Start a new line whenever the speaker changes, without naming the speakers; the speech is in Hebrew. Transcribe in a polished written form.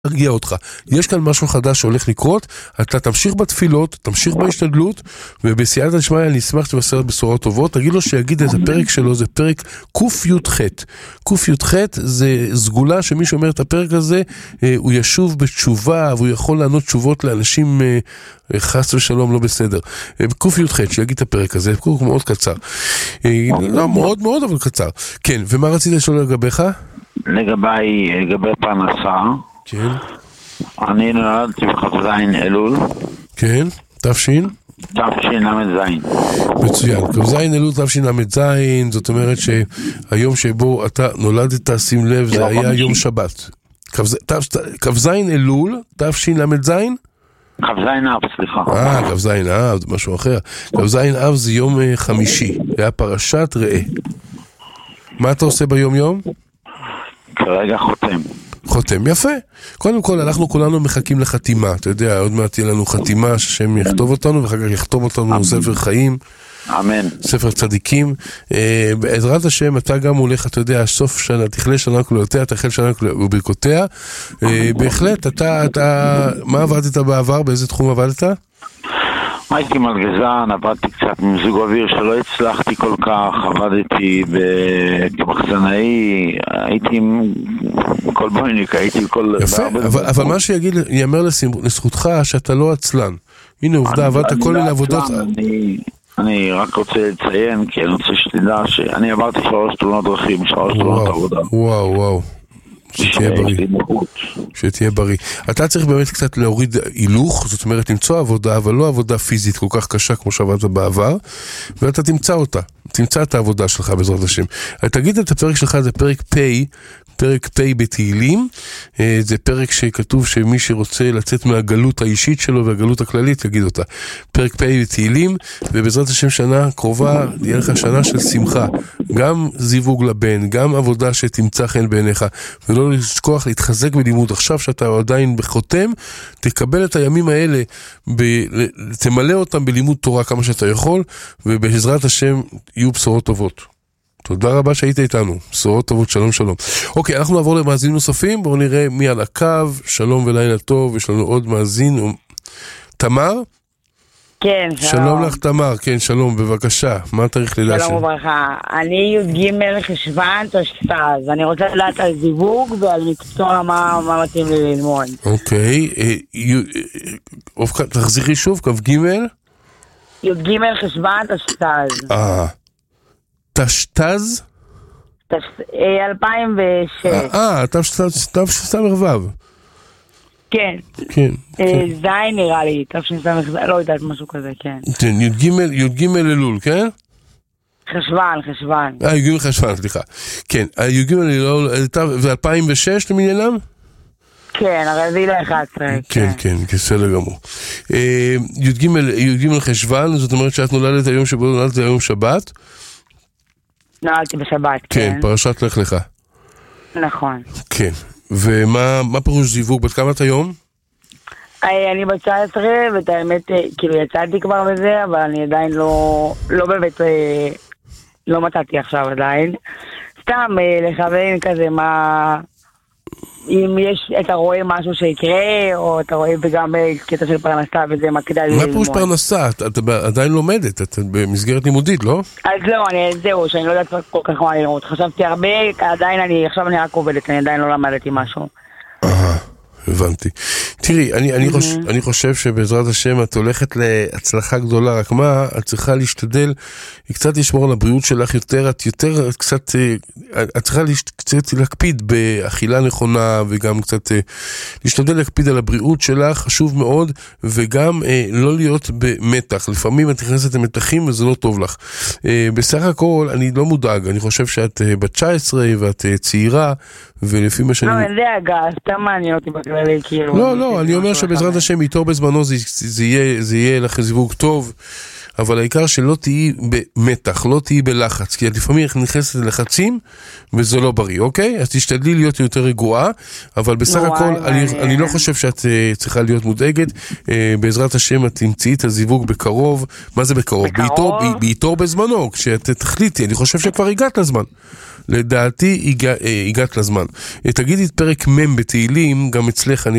תרגיע אותך. יש כאן משהו חדש שהולך לקרות, אתה תמשיך בתפילות, תמשיך בהשתדלות, ובסייעתא דשמיא אני אשמח שתבשר בשורות טובות. תגיד לו שיגיד את הפרק שלו, זה פרק ק"ח. ק"ח זה סגולה שמי שאומר את הפרק הזה, הוא ישוב בתשובה, והוא יכול לענות תשובות לאנשים חס ושלום לא בסדר. ק"ח, שיגיד את הפרק הזה, פרק מאוד קצר. לא מאוד מאוד, אבל קצר. כן, ומה רצית לשאול לגביך?
לגבי פרנסה.
כן.
אני נולדתי בכ"ז אלול.
כן, תש"ל"ז. מצוין, כ"ז אלול תש"ל"ז, זאת אומרת שהיום שבו אתה נולדת, שים לב, זה היה יום שבת. כ"ז אלול תש"ל"ז?
כ"ז אב, סליחה.
כ"ז אב, זה משהו אחר. כ"ז אב זה יום חמישי, זה היה פרשת ראה. מה אתה עושה ביום יום?
כרגע
חותם, יפה. קודם כל, אנחנו כולנו מחכים לחתימה. אתה יודע, עוד מעט תהיה לנו חתימה שהשם יכתוב אותנו, ואחר כך יכתוב אותנו ספר חיים.
אמן.
ספר צדיקים. בעזרת השם, אתה גם הולך, אתה יודע, סוף שנה, תכלה שנה כלולותיה, תחל שנה וברכותיה. בהחלט, מה עבדת בעבר? באיזה תחום עבדת?
הייתי מלגזן, עבדתי קצת מזוג אוויר שלא הצלחתי כל כך, עבדתי כמחסנאי, הייתי כל בויניק, הייתי כל...
יפה, אבל מה שיגיד, יאמר לזכותך שאתה לא עצלן. הנה עובדה, עבדת כל מיני עבודות...
אני רק רוצה לציין, כי אני רוצה שתדע שאני עברתי 3 תאונות דרכים, 3 תאונות עבודה.
וואו. שתהיה בריא. אתה צריך באמת קצת להוריד הילוך, זאת אומרת למצוא עבודה, אבל לא עבודה פיזית כל כך קשה כמו שעבדת בעבר, ואתה תמצא אותה, תמצא את העבודה שלך בעזרת השם. תגיד את הפרק שלך, זה פרק פ' בתהילים, זה פרק שכתוב שמי שרוצה לצאת מהגלות האישית שלו והגלות הכללית, תגיד אותה. פרק פ' בתהילים, ובעזרת השם שנה קרובה, תהיה לך שנה של שמחה, גם זיווג לבן, גם עבודה שתמצא חן בעיניך, ולא לשכוח להתחזק בלימוד. עכשיו שאתה עדיין בחותם, תקבל את הימים האלה, תמלא אותם בלימוד תורה כמה שאתה יכול, ובעזרת השם יהיו בשורות טובות. תודה רבה שהיית איתנו, בשורות טובות, שלום. אוקיי, אנחנו נעבור למאזינים נוספים, בואו נראה מי על הקו, שלום ולילה טוב, יש לנו עוד מאזין, תמר?
כן,
שלום לך תמר, כן, שלום, בבקשה, מה התאריך לידה שלך?
שלום וברכה, אני י"ג חשוון תשפ"ז, אני רוצה לדעת על זיווג ועל מקצוע מה מתאים לי ללמוד.
אוקיי, תחזירי שוב, כ"ג?
י"ג חשוון תשפ"ז.
תשתז?
2006.
תשס"ו.
כן. זין נראה לי, תשס"ו, לא יודעת משהו כזה, כן.
י"ג אלול, כן?
חשוון.
י"ג חשוון, סליחה. כן, י"ג אלול, זה 2006 למעניינם?
כן, הרביעי ל-11.
כן, בסדר גמור. י"ג חשוון, זאת אומרת שאת נולדת היום שבו נולדת היום שבת?
נולדתי בשבת,
כן, פרשת לך לך.
נכון.
כן, ומה פירוש זיווג? בת כמה את היום?
אני בת 19, ואת האמת, כאילו יצאתי כבר בזה, אבל אני עדיין לא באמת, לא מצאתי עכשיו עדיין. סתם לכוון כזה מה... אם אתה רואה משהו שיקרה, או אתה רואה וגם קטע של פרנסה וזה, מה כדאי ללמוד.
מה פירוש פרנסה? את עדיין לומדת, את במסגרת לימודית, לא?
אז לא, זהו, שאני לא יודעת כל כך מה ללמוד. חשבתי הרבה, עדיין עכשיו אני רק עובדת, אני עדיין לא למדתי משהו.
הבנתי. תראי, אני חושב שבעזרת השם את הולכת להצלחה גדולה, רק מה, את צריכה להשתדל, קצת לשמור על הבריאות שלך יותר, את צריכה קצת להקפיד באכילה נכונה, וגם קצת להשתדל להקפיד על הבריאות שלך, חשוב מאוד, וגם לא להיות במתח. לפעמים את נכנסת למתחים וזה לא טוב לך. בסך הכל, אני לא מודאג, אני חושב שאת בת 19 ואת צעירה, ולפי מה שאני...
לא, זה הגע, סתם מעניין אותי בכללי, כאילו...
לא, אני אומר שבעזרת השם איתו בזמנו זה יהיה לך זיווג טוב, אבל העיקר שלא תהיי במתח, לא תהיי בלחץ, כי לפעמים נכנסת ללחצים, וזה לא בריא, אוקיי? אז תשתדלי להיות יותר רגועה, אבל בסך הכל, אני לא חושב שאת צריכה להיות מודאגת, בעזרת השם את תמצאי את הזיווג בקרוב, מה זה בקרוב? בעיתו בזמנו, כשאת תחליטי, אני חושב שכבר הגעת לזמן. לדעתי הגעת לזמן. תגידי את פרק מ' בתהילים, גם אצלך אני